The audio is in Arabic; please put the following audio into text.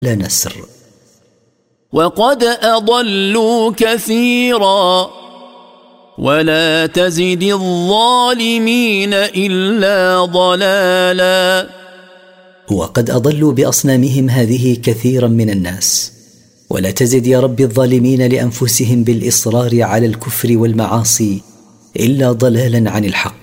لا نسر. وقد أضلوا كثيرا ولا تزد الظالمين إلا ضلالا. وقد أضلوا بأصنامهم هذه كثيرا من الناس، ولا تزد يا رب الظالمين لأنفسهم بالإصرار على الكفر والمعاصي إلا ضلالا عن الحق.